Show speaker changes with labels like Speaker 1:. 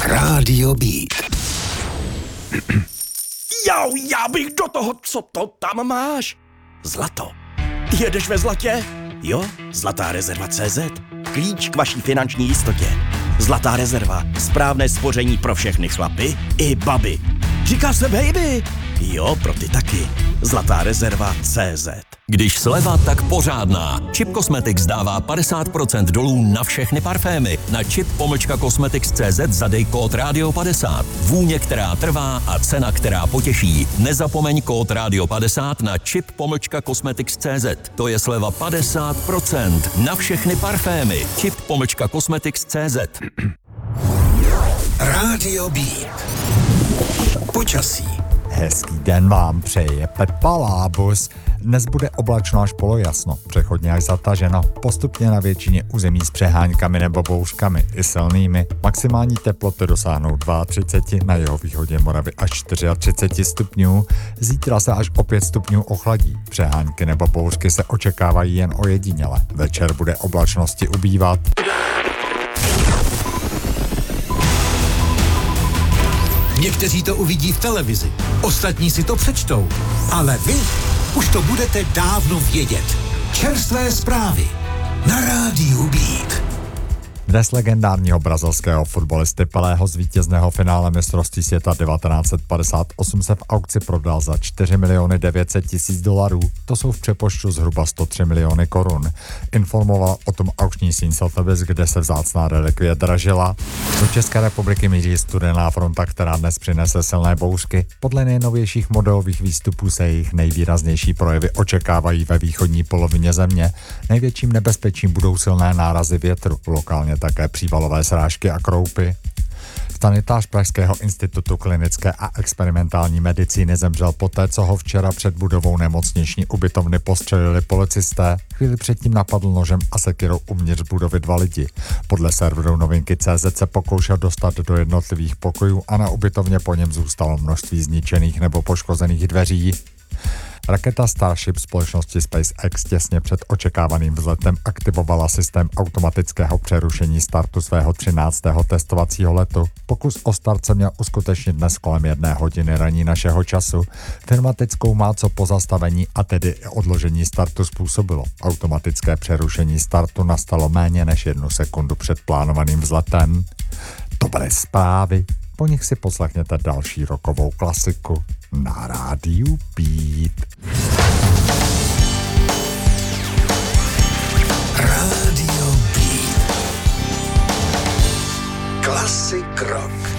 Speaker 1: Rádio Beat.
Speaker 2: Jau, já bych do toho, co to tam máš? Zlato. Jedeš ve zlatě? Jo, Zlatá rezerva CZ. Klíč k vaší finanční jistotě. Zlatá rezerva. Správné spoření pro všechny chlapy i baby. Říká se baby. Jo, pro ty taky. Zlatá rezerva CZ.
Speaker 3: Když sleva, tak pořádná. Chip Cosmetics dává 50% dolů na všechny parfémy. Na chip-cosmetics.cz zadej kód Radio 50. Vůně, která trvá a cena, která potěší. Nezapomeň kód Radio 50 na chip-cosmetics.cz. To je sleva 50% na všechny parfémy. chip-cosmetics.cz.
Speaker 1: Rádio Beat. Počasí.
Speaker 4: Hezký den vám přeje Pepa Lábus. Dnes bude oblačno až polojasno, přechodně až zataženo, postupně na většině území s přeháňkami nebo bouřkami i silnými. Maximální teploty dosáhnou 32, na jihovýchodě Moravy až 34 stupňů. Zítra se až o 5 stupňů ochladí. Přehánky nebo bouřky se očekávají jen ojediněle. Večer bude oblačnosti ubývat.
Speaker 1: Někteří to uvidí v televizi, ostatní si to přečtou, ale vy už to budete dávno vědět. Čerstvé zprávy na Rádiu Beat.
Speaker 4: Dnes legendárního brazilského fotbalisty Pelého z vítězného finále mistrovství světa 1958 se v aukci prodal za $4,900,000. To jsou v přepočtu zhruba 103 miliony korun. Informoval o tom aukční síň Sotheby's, kde se vzácná relikvie dražila. Do České republiky míří studená fronta, která dnes přinese silné bouřky. Podle nejnovějších modelových výstupů se jejich nejvýraznější projevy očekávají ve východní polovině země. Největším nebezpečím budou silné nárazy větru, lokálně také přívalové srážky a kroupy. Sanitář Pražského institutu klinické a experimentální medicíny zemřel poté, co ho včera před budovou nemocniční ubytovny postřelili policisté. Chvíli předtím napadl nožem a sekyrou uvnitř budovy 2 lidi. Podle serveru Novinky.cz se pokoušel dostat do jednotlivých pokojů a na ubytovně po něm zůstalo množství zničených nebo poškozených dveří. Raketa Starship společnosti SpaceX těsně před očekávaným vzletem aktivovala systém automatického přerušení startu svého 13. testovacího letu. Pokus o start se měl uskutečnit dnes kolem 1 hodiny raní našeho času. Firma teď zkoumá, co pozastavení a tedy odložení startu způsobilo. Automatické přerušení startu nastalo méně než 1 sekundu před plánovaným vzletem. Dobré zprávy. Po nich si poslechněte další rockovou klasiku na Rádiu Beat.
Speaker 1: Rádio Beat. Classic rock.